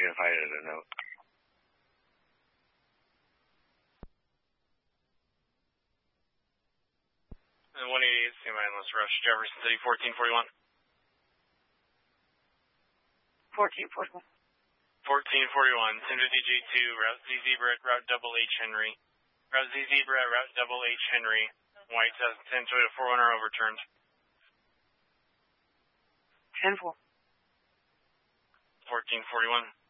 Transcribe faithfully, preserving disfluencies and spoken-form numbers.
see if I added a note. And one eighty-eight, stand by, let's rush Jefferson City, fourteen forty-one. fourteen forty-one. fourteen forty-one, Cinder D J two, route Z Zebra, route double H Henry. Route Z Zebra, route double H Henry. White has ten Toyota four runner overturned. ten four. fourteen forty-one.